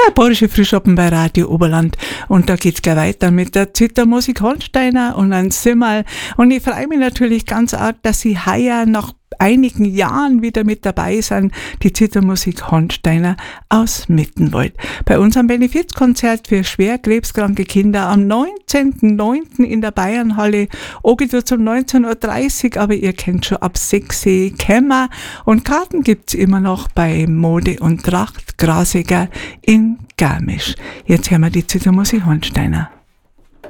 Der Bayerische Frühschoppen bei Radio Oberland. Und da geht's gleich weiter mit der Zittermusik Hornsteiner und ein Simmerl. Und ich freue mich natürlich ganz arg, dass Sie heuer nach einigen Jahren wieder mit dabei sind, die Zittermusik Hornsteiner aus Mittenwald. Bei unserem Benefizkonzert für schwer krebskranke Kinder am 19.09. in der Bayernhalle. Geht es um 19.30 Uhr, aber ihr kennt schon ab 6 Uhr Kämmer. Und Karten gibt's immer noch bei Mode und Tracht Graseger in Garmisch. Jetzt hören wir die Zittermusik Hornsteiner.